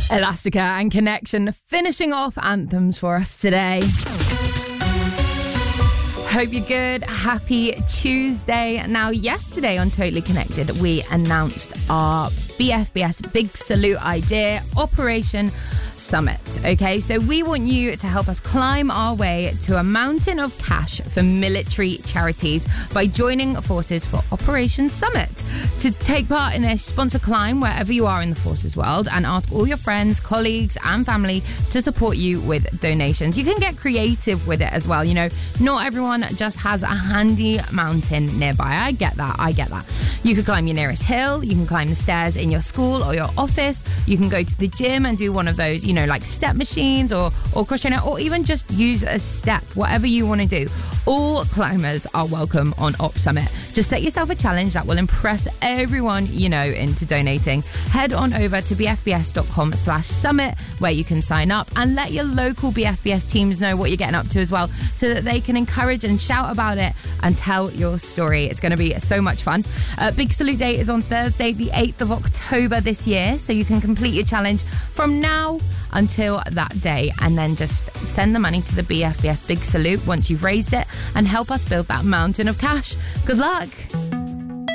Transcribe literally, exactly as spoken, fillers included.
Elastica and Connection finishing off anthems for us today. Hope you're good. Happy Tuesday. Now, yesterday on Totally Connected, we announced our B F B S Big Salute idea, Operation Summit. Okay, so we want you to help us climb our way to a mountain of cash for military charities by joining forces for Operation Summit. To take part in a sponsor climb wherever you are in the forces world, and ask all your friends, colleagues and family to support you with donations. You can get creative with it as well. You know, not everyone just has a handy mountain nearby. I get that. I get that. You could climb your nearest hill. You can climb the stairs in your school or your office. You can go to the gym and do one of those, you know, like step machines or, or cross trainer, or even just use a step, whatever you want to do. All climbers are welcome on Op Summit. Just set yourself a challenge that will impress everyone you know into donating. Head on over to bfbs.com slash summit where you can sign up, and let your local B F B S teams know what you're getting up to as well, so that they can encourage and shout about it and tell your story. It's going to be so much fun. Uh, Big Salute Day is on Thursday, the eighth of October this year, so you can complete your challenge from now until that day, and then just send the money to the B F B S Big Salute once you've raised it, and help us build that mountain of cash. Good luck.